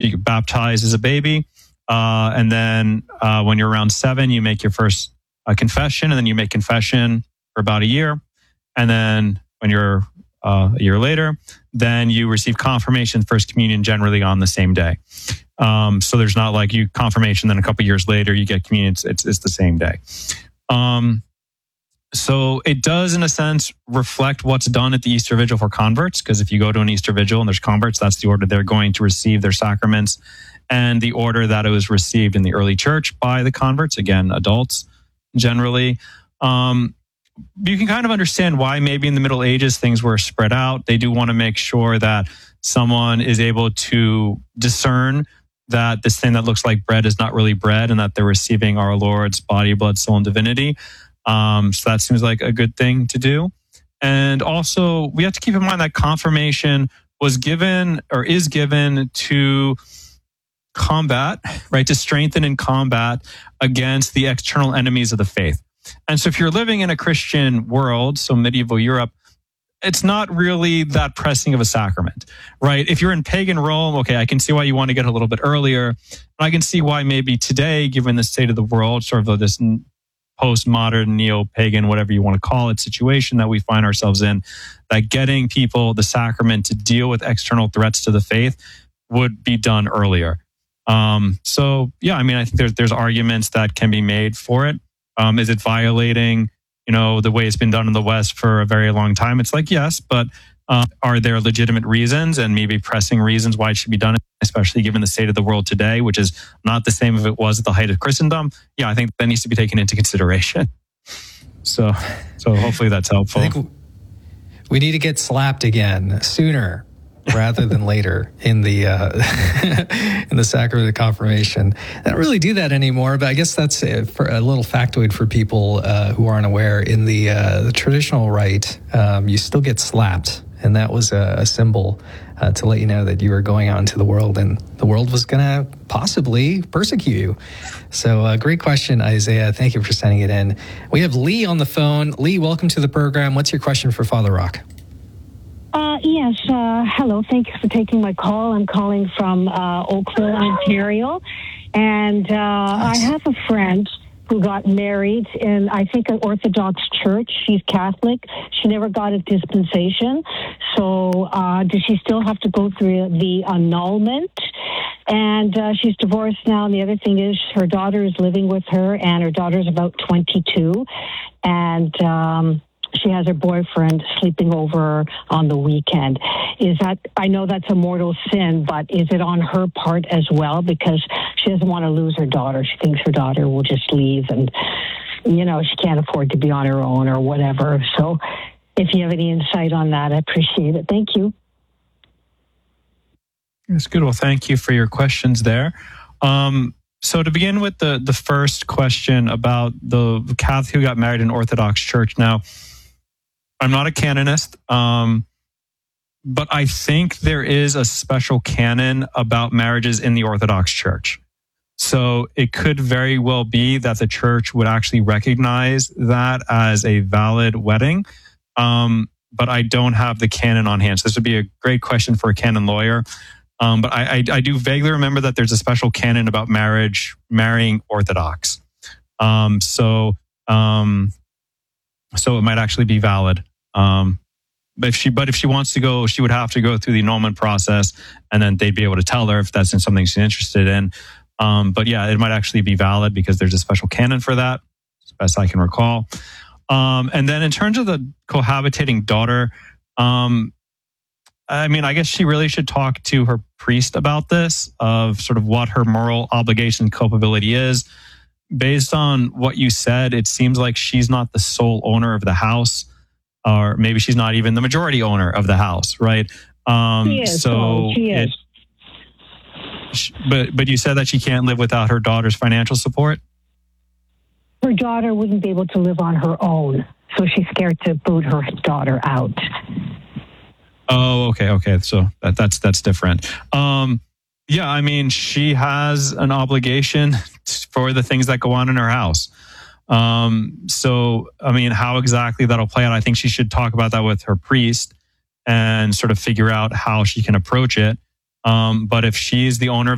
you get baptized as a baby. And then when you're around 7, you make your first confession, and then you make confession for about a year. And then when you're a year later, then you receive confirmation, first communion, generally on the same day. So there's not like you confirmation, then a couple years later you get communion. It's the same day. So it does, in a sense, reflect what's done at the Easter Vigil for converts, because if you go to an Easter Vigil and there's converts, that's the order they're going to receive their sacraments, and the order that it was received in the early church by the converts, again, adults generally. You can kind of understand why maybe in the Middle Ages things were spread out. They do want to make sure that someone is able to discern that this thing that looks like bread is not really bread, and that they're receiving our Lord's body, blood, soul, and divinity. So that seems like a good thing to do. And also, we have to keep in mind that confirmation was given or is given to combat, right? To strengthen and combat against the external enemies of the faith. And so if you're living in a Christian world, so medieval Europe, it's not really that pressing of a sacrament, right? If you're in pagan Rome, okay, I can see why you want to get a little bit earlier. And I can see why maybe today, given the state of the world, sort of this postmodern, neo-pagan, whatever you want to call it, situation that we find ourselves in, that getting people the sacrament to deal with external threats to the faith would be done earlier. So yeah, I mean, I think there's arguments that can be made for it. Is it violating, the way it's been done in the West for a very long time? It's like, yes, but are there legitimate reasons and maybe pressing reasons why it should be done, especially given the state of the world today, which is not the same as it was at the height of Christendom? Yeah, I think that needs to be taken into consideration. So hopefully that's helpful. I think we need to get slapped again sooner rather than later in the in the sacrament of confirmation. I don't really do that anymore, but I guess that's for a little factoid for people who aren't aware. In the traditional rite, you still get slapped, and that was a symbol to let you know that you were going out into the world, and the world was going to possibly persecute you. So great question, Isaiah. Thank you for sending it in. We have Lee on the phone. Lee, welcome to the program. What's your question for Father Rock? Yes. Hello. Thank you for taking my call. I'm calling from Oakville, Ontario. And I have a friend who got married in, I think, an Orthodox church. She's Catholic. She never got a dispensation. So does she still have to go through the annulment? And she's divorced now. And the other thing is her daughter is living with her, and her daughter's about 22. And she has her boyfriend sleeping over on the weekend. Is that, I know that's a mortal sin, but is it on her part as well? Because she doesn't want to lose her daughter. She thinks her daughter will just leave, and, she can't afford to be on her own or whatever. So if you have any insight on that, I appreciate it. Thank you. That's good. Well, thank you for your questions there. So to begin with the first question about the Catholic who got married in Orthodox Church. Now, I'm not a canonist, but I think there is a special canon about marriages in the Orthodox Church. So it could very well be that the church would actually recognize that as a valid wedding. But I don't have the canon on hand. So this would be a great question for a canon lawyer. But I do vaguely remember that there's a special canon about marrying Orthodox. So it might actually be valid. But if she wants to go, she would have to go through the annulment process, and then they'd be able to tell her if that's something she's interested in. But yeah, it might actually be valid because there's a special canon for that, as best I can recall. And then in terms of the cohabitating daughter, I guess she really should talk to her priest about this, of sort of what her moral obligation and culpability is. Based on what you said, it seems like she's not the sole owner of the house, or maybe she's not even the majority owner of the house, right? She is. So she is. But you said that she can't live without her daughter's financial support? Her daughter wouldn't be able to live on her own, so she's scared to boot her daughter out. Oh, okay. So that's different. Yeah, she has an obligation for the things that go on in her house. So, how exactly that'll play out, I think she should talk about that with her priest and sort of figure out how she can approach it. But if she's the owner of